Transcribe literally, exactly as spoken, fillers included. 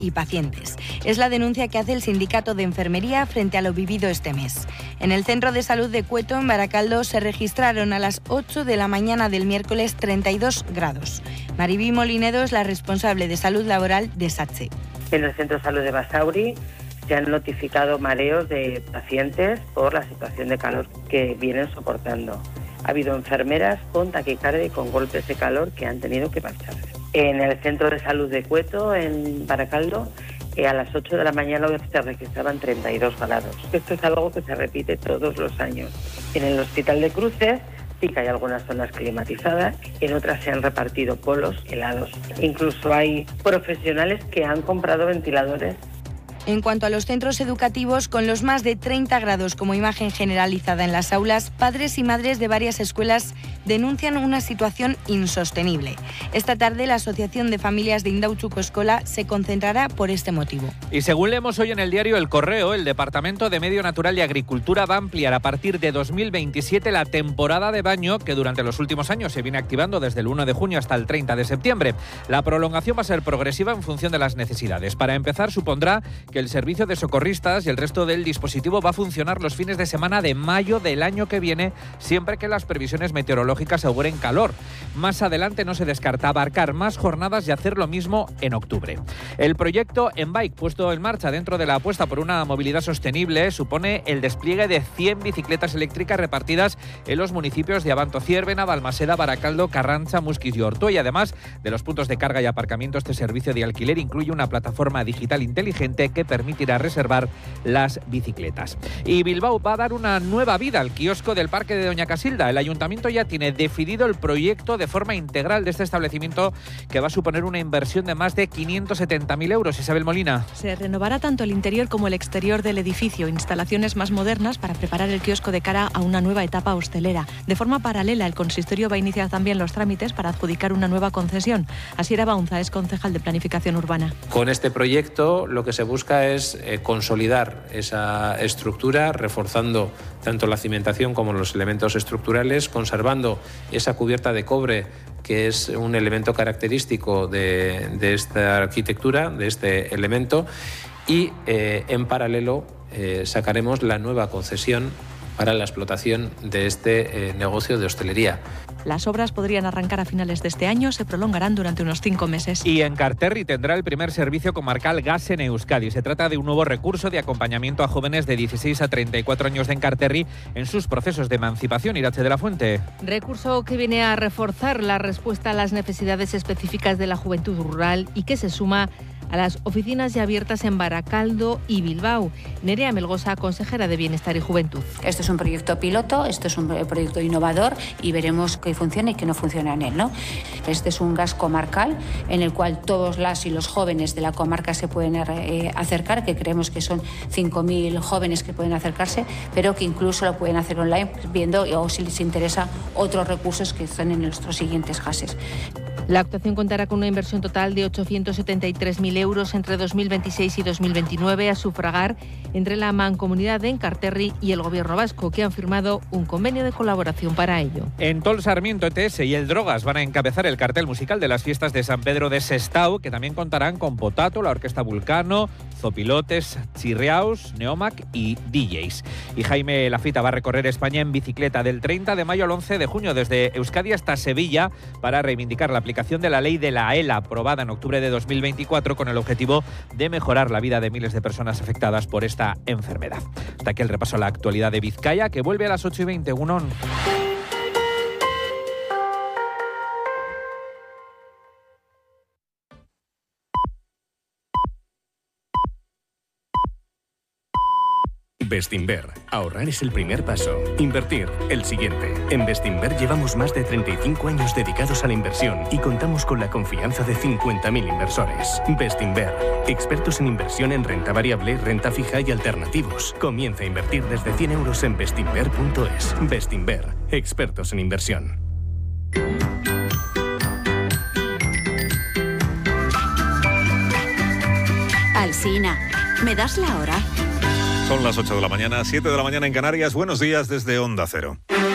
y pacientes. Es la denuncia que hace el Sindicato de Enfermería frente a lo vivido este mes. En el Centro de Salud de Cueto, en Baracaldo, se registraron a las ocho de la mañana del miércoles treinta y dos grados. Maribí Molinedo es la responsable de salud laboral de SATSE. En el Centro de Salud de Basauri se han notificado mareos de pacientes por la situación de calor que vienen soportando. Ha habido enfermeras con taquicardia y con golpes de calor que han tenido que marcharse. En el Centro de Salud de Cueto, en Baracaldo, eh, a las ocho de la mañana se registraban treinta y dos grados. Esto es algo que se repite todos los años. En el Hospital de Cruces sí que hay algunas zonas climatizadas, en otras se han repartido polos helados. Incluso hay profesionales que han comprado ventiladores. En cuanto a los centros educativos, con los más de treinta grados como imagen generalizada en las aulas, padres y madres de varias escuelas denuncian una situación insostenible. Esta tarde, la Asociación de Familias de Indautxuko Eskola se concentrará por este motivo. Y según leemos hoy en el diario El Correo, el Departamento de Medio Natural y Agricultura va a ampliar a partir de dos mil veintisiete la temporada de baño que durante los últimos años se viene activando desde el uno de junio hasta el treinta de septiembre. La prolongación va a ser progresiva en función de las necesidades. Para empezar, supondrá que el servicio de socorristas y el resto del dispositivo va a funcionar los fines de semana de mayo del año que viene, siempre que las previsiones meteorológicas auguren calor. Más adelante no se descarta abarcar más jornadas y hacer lo mismo en octubre. El proyecto Enbike, puesto en marcha dentro de la apuesta por una movilidad sostenible, supone el despliegue de cien bicicletas eléctricas repartidas en los municipios de Abanto Ciervena, Balmaseda, Baracaldo, Carranza, Muskiz y Ortuella. Y además de los puntos de carga y aparcamiento, este servicio de alquiler incluye una plataforma digital inteligente que permitirá reservar las bicicletas. Y Bilbao va a dar una nueva vida al kiosco del Parque de Doña Casilda. El ayuntamiento ya tiene definido el proyecto de forma integral de este establecimiento, que va a suponer una inversión de más de quinientos setenta mil euros. Isabel Molina. Se renovará tanto el interior como el exterior del edificio, instalaciones más modernas para preparar el kiosco de cara a una nueva etapa hostelera. De forma paralela, el consistorio va a iniciar también los trámites para adjudicar una nueva concesión. Asier Baunza es concejal de Planificación Urbana. Con este proyecto lo que se busca es eh, consolidar esa estructura, reforzando tanto la cimentación como los elementos estructurales, conservando esa cubierta de cobre, que es un elemento característico de, de esta arquitectura, de este elemento, y eh, en paralelo eh, sacaremos la nueva concesión para la explotación de este eh, negocio de hostelería. Las obras podrían arrancar a finales de este año, se prolongarán durante unos cinco meses. Y Enkarterri tendrá el primer servicio comarcal gas en Euskadi. Se trata de un nuevo recurso de acompañamiento a jóvenes de dieciséis a treinta y cuatro años de Enkarterri en sus procesos de emancipación. Irache de la Fuente. Recurso que viene a reforzar la respuesta a las necesidades específicas de la juventud rural y que se suma a las oficinas ya abiertas en Baracaldo y Bilbao. Nerea Melgosa, consejera de Bienestar y Juventud. Esto es un proyecto piloto, esto es un proyecto innovador y veremos qué funciona y qué no funciona en él, ¿no? Este es un gas comarcal en el cual todos las y los jóvenes de la comarca se pueden eh, acercar, que creemos que son cinco mil jóvenes que pueden acercarse, pero que incluso lo pueden hacer online viendo o si les interesa otros recursos que están en nuestros siguientes gases. La actuación contará con una inversión total de ochocientos setenta y tres mil euros entre dos mil veintiséis y dos mil veintinueve a sufragar entre la Mancomunidad de Enkarterri y el Gobierno vasco, que han firmado un convenio de colaboración para ello. En Tol Sarmiento, E T S y el Drogas van a encabezar el cartel musical de las fiestas de San Pedro de Sestao, que también contarán con Potato, la Orquesta Vulcano, Zopilotes, Chirriaus, Neomac y D Js. Y Jaime Lafita va a recorrer España en bicicleta del treinta de mayo al once de junio, desde Euskadi hasta Sevilla, para reivindicar la aplicación de la ley de la A E L A, aprobada en octubre de dos mil veinticuatro, con el objetivo de mejorar la vida de miles de personas afectadas por esta enfermedad. Hasta aquí el repaso a la actualidad de Vizcaya, que vuelve a las ocho y veinte. Unón. Bestinver. Ahorrar es el primer paso. Invertir, el siguiente. En Bestinver llevamos más de treinta y cinco años dedicados a la inversión y contamos con la confianza de cincuenta mil inversores. Bestinver. Expertos en inversión en renta variable, renta fija y alternativos. Comienza a invertir desde cien euros en bestinver punto es. Bestinver. Expertos en inversión. Alsina, ¿me das la hora? Son las ocho de la mañana, siete de la mañana en Canarias. Buenos días desde Onda Cero.